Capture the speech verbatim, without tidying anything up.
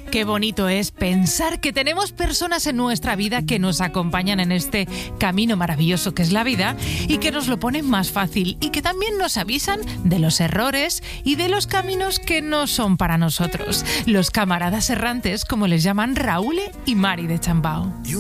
Qué bonito es pensar que tenemos personas en nuestra vida que nos acompañan en este camino maravilloso que es la vida y que nos lo ponen más fácil y que también nos avisan de los errores y de los caminos que no son para nosotros. Los camaradas errantes, como les llaman Raúl y Mari de Chambao.